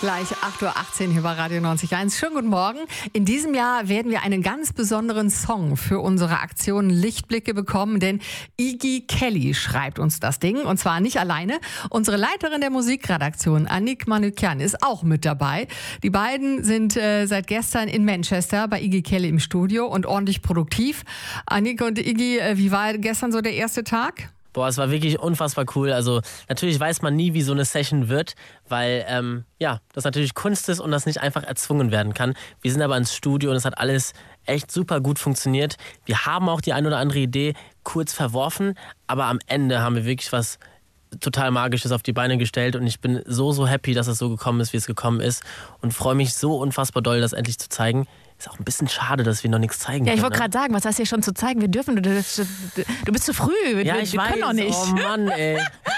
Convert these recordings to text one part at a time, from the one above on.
Gleich 8.18 Uhr hier bei Radio 90.1. Schönen guten Morgen. In diesem Jahr werden wir einen ganz besonderen Song für unsere Aktion Lichtblicke bekommen, denn Iggy Kelly schreibt uns das Ding. Und zwar nicht alleine. Unsere Leiterin der Musikredaktion, Annick Manukyan, ist auch mit dabei. Die beiden sind seit gestern in Manchester bei Iggy Kelly im Studio und ordentlich produktiv. Annick und Iggy, wie war gestern so der erste Tag? Boah, es war wirklich unfassbar cool. Also natürlich weiß man nie, wie so eine Session wird, weil das natürlich Kunst ist und das nicht einfach erzwungen werden kann. Wir sind aber ins Studio und es hat alles echt super gut funktioniert. Wir haben auch die ein oder andere Idee kurz verworfen, aber am Ende haben wir wirklich was total Magisches auf die Beine gestellt und ich bin so happy, dass es so gekommen ist, wie es gekommen ist und freue mich so unfassbar doll, das endlich zu zeigen. Ist auch ein bisschen schade, dass wir noch nichts zeigen können. Ja, ich wollte gerade sagen, was hast du hier schon zu zeigen? Wir dürfen, du bist zu früh. Ja, wir können noch nicht. Oh Mann, ey.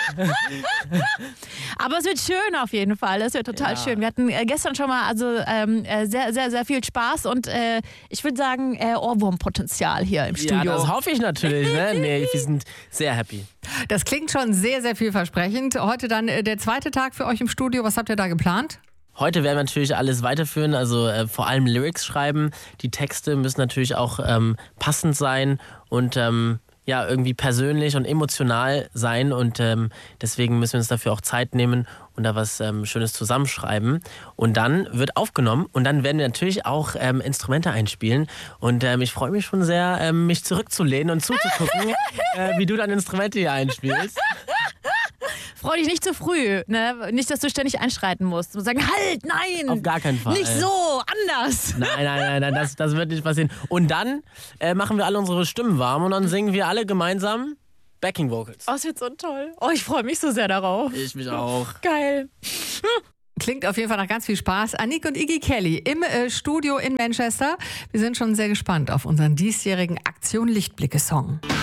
Aber es wird schön auf jeden Fall. Es wird total schön. Wir hatten gestern schon mal sehr viel Spaß und ich würde sagen, Ohrwurmpotenzial hier im Studio. Ja, das hoffe ich natürlich. Ne? Nee, wir sind sehr happy. Das klingt schon sehr vielversprechend. Heute dann der zweite Tag für euch im Studio. Was habt ihr da geplant? Heute werden wir natürlich alles weiterführen, also vor allem Lyrics schreiben. Die Texte müssen natürlich auch passend sein und irgendwie persönlich und emotional sein. Und deswegen müssen wir uns dafür auch Zeit nehmen und da was Schönes zusammenschreiben. Und dann wird aufgenommen und dann werden wir natürlich auch Instrumente einspielen. Und ich freue mich schon sehr, mich zurückzulehnen und zuzugucken, wie du dann Instrumente hier einspielst. Freu dich nicht zu früh, ne? Nicht, dass du ständig einschreiten musst und sagen, halt, nein! Auf gar keinen Fall. Nicht so, anders! Nein, das wird nicht passieren. Und dann machen wir alle unsere Stimmen warm und dann singen wir alle gemeinsam Backing Vocals. Oh, es wird so toll. Oh, ich freue mich so sehr darauf. Ich mich auch. Geil. Klingt auf jeden Fall nach ganz viel Spaß. Annick und Iggy Kelly im Studio in Manchester. Wir sind schon sehr gespannt auf unseren diesjährigen Aktion Lichtblicke-Song.